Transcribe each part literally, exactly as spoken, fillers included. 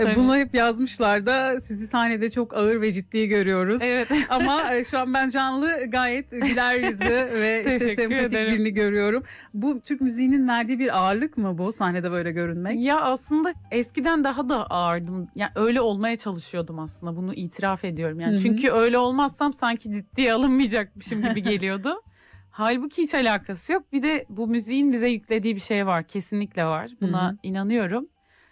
Tabii. Bunu hep yazmışlar da sizi sahnede çok ağır ve ciddi görüyoruz. Evet. Ama e, şu an ben canlı gayet güler yüzlü ve işte Teşekkür sempatik ederim. birini görüyorum. Bu Türk müziğinin verdiği bir ağırlık mı bu sahnede böyle görünmek? Ya aslında eskiden daha da ağırdım. Yani öyle olmaya çalışıyordum aslında. Bunu itiraf ediyorum. Yani Hı hı. çünkü öyle olmazsam sanki ciddiye alınmayacakmışım gibi geliyordu. Halbuki hiç alakası yok. Bir de bu müziğin bize yüklediği bir şey var. Kesinlikle var. Buna Hı hı. inanıyorum.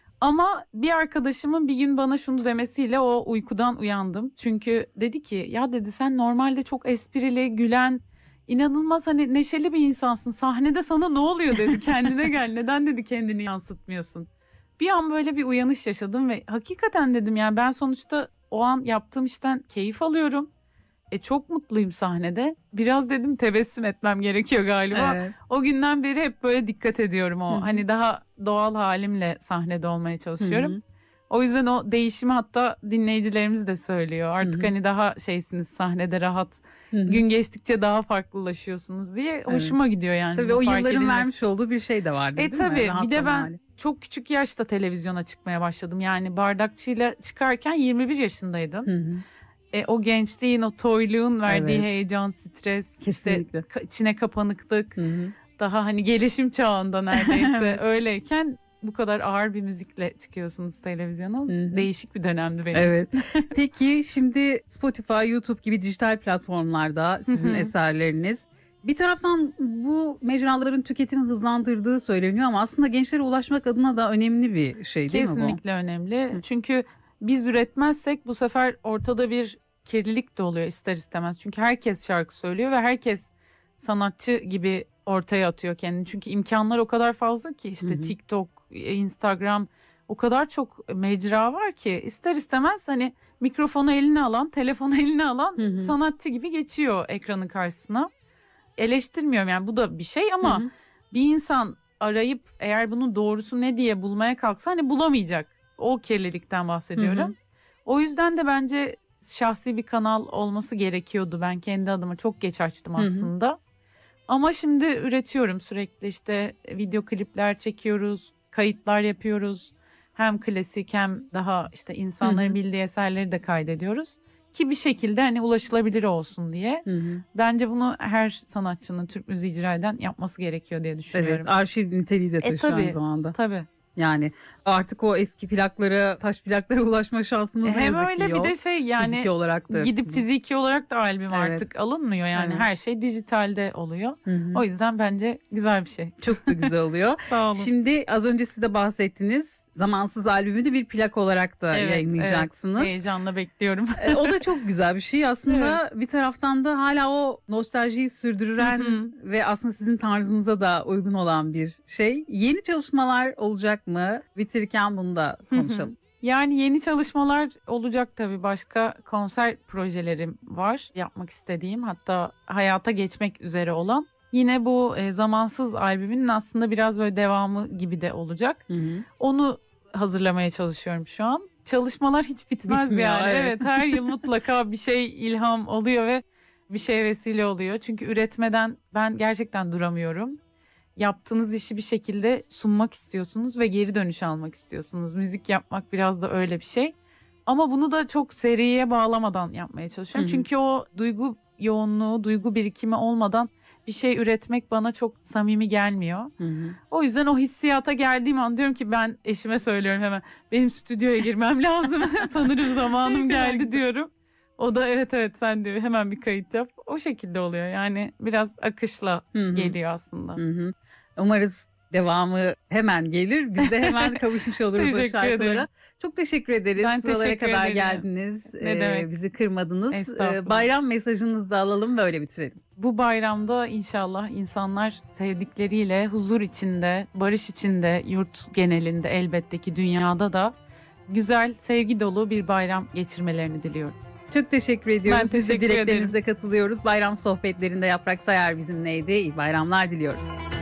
Ama bir arkadaşımın bir gün bana şunu demesiyle o uykudan uyandım. Çünkü dedi ki ya dedi sen normalde çok esprili, gülen, inanılmaz hani neşeli bir insansın. Sahnede sana ne oluyor dedi. Kendine gel. Neden dedi kendini yansıtmıyorsun? Bir an böyle bir uyanış yaşadım ve hakikaten dedim yani ben sonuçta o an yaptığım işten keyif alıyorum. E çok mutluyum sahnede. Biraz dedim tebessüm etmem gerekiyor galiba. Evet. O günden beri hep böyle dikkat ediyorum o. Hı hı. Hani daha doğal halimle sahnede olmaya çalışıyorum. Hı hı. O yüzden o değişimi hatta dinleyicilerimiz de söylüyor. Artık Hı hı. hani daha şeysiniz sahnede rahat. Hı hı. Gün geçtikçe daha farklılaşıyorsunuz diye hoşuma gidiyor yani. Tabii bunu o fark yılların edilmesi. vermiş olduğu bir şey de vardı E değil mi? tabii bir de Rahatlama ben hali. çok küçük yaşta televizyona çıkmaya başladım. Yani bardakçıyla çıkarken yirmi bir yaşındaydım. Hı hı. E, o gençliğin, o toyluğun verdiği Evet. heyecan, stres, Kesinlikle. işte ka- içine kapanıklık, Hı hı. daha hani gelişim çağında neredeyse öyleyken bu kadar ağır bir müzikle çıkıyorsunuz televizyona. Hı hı. Değişik bir dönemdi benim Evet. için. Peki şimdi Spotify, YouTube gibi dijital platformlarda sizin Hı hı. eserleriniz. Bir taraftan bu mecraların tüketimi hızlandırdığı söyleniyor ama aslında gençlere ulaşmak adına da önemli bir şey değil mi bu? Kesinlikle önemli. Hı. Çünkü biz üretmezsek bu sefer ortada bir kirlilik de oluyor ister istemez. Çünkü herkes şarkı söylüyor ve herkes sanatçı gibi ortaya atıyor kendini. Çünkü imkanlar o kadar fazla ki işte Hı hı. TikTok, Instagram o kadar çok mecra var ki ister istemez hani mikrofonu eline alan, telefonu eline alan Hı hı. sanatçı gibi geçiyor ekranın karşısına. Eleştirmiyorum yani bu da bir şey ama Hı hı. bir insan arayıp eğer bunun doğrusu ne diye bulmaya kalksa hani bulamayacak. O kirlilikten bahsediyorum. Hı hı. O yüzden de bence şahsi bir kanal olması gerekiyordu. Ben kendi adıma çok geç açtım Hı hı. aslında. Ama şimdi üretiyorum sürekli işte video klipler çekiyoruz, kayıtlar yapıyoruz. Hem klasik hem daha işte insanların Hı hı. bildiği eserleri de kaydediyoruz. Ki bir şekilde hani ulaşılabilir olsun diye. Hı hı. Bence bunu her sanatçının Türk müziği icra eden yapması gerekiyor diye düşünüyorum. Evet, arşiv niteliği de E taşıyor aynı tabii, zamanda. tabii. Yani artık o eski plaklara, taş plaklara ulaşma şansımız ne Hem yazık öyle ki bir yok. de şey yani Fiziki olarak da. gidip fiziki olarak da albüm Evet. artık alınmıyor yani Evet. her şey dijitalde oluyor. Hı hı. O yüzden bence güzel bir şey. Çok da güzel oluyor. Sağ olun. Şimdi az önce siz de bahsettiniz. Zamansız albümünü bir plak olarak da Evet, yayınlayacaksınız. evet. Heyecanla bekliyorum. E, o da çok güzel bir şey. Aslında bir taraftan da hala o nostaljiyi sürdüren Hı hı. ve aslında sizin tarzınıza da uygun olan bir şey. Yeni çalışmalar olacak mı? Bitirirken bunu da konuşalım. Yani yeni çalışmalar olacak tabii. Başka konser projelerim var yapmak istediğim. Hatta hayata geçmek üzere olan. Yine bu e, Zamansız albümünün aslında biraz böyle devamı gibi de olacak. Hı hı. Onu hazırlamaya çalışıyorum şu an. Çalışmalar hiç bitmez Bitmiyor, yani. evet. Evet, her yıl mutlaka bir şey ilham oluyor ve bir şeye vesile oluyor. Çünkü üretmeden ben gerçekten duramıyorum. Yaptığınız işi bir şekilde sunmak istiyorsunuz ve geri dönüş almak istiyorsunuz. Müzik yapmak biraz da öyle bir şey. Ama bunu da çok seriye bağlamadan yapmaya çalışıyorum. Hı hı. Çünkü o duygu yoğunluğu, duygu birikimi olmadan bir şey üretmek bana çok samimi gelmiyor. Hı hı. O yüzden o hissiyata geldiğim an diyorum ki ben eşime söylüyorum hemen benim stüdyoya girmem lazım. Sanırım zamanım Ne kadar geldi güzel. diyorum. O da evet evet sen diyor hemen bir kayıt yap. O şekilde oluyor yani biraz akışla Hı hı. geliyor aslında. Hı hı. Umarız devamı hemen gelir. Biz de hemen kavuşmuş oluruz o Teşekkür şarkılara. ederim. Çok teşekkür ederiz. Ben Buralara teşekkür kadar ederim. geldiniz. Ne Ee, demek. bizi kırmadınız. Ee, Estağfurullah. bayram mesajınızı da alalım, böyle bitirelim. Bu bayramda inşallah insanlar sevdikleriyle huzur içinde, barış içinde, yurt genelinde elbette ki dünyada da güzel, sevgi dolu bir bayram geçirmelerini diliyorum. Çok teşekkür ediyoruz. Ben Biz de teşekkür dileklerinize katılıyoruz. Bayram sohbetlerinde Yaprak Sayar bizimleydi. İyi bayramlar diliyoruz.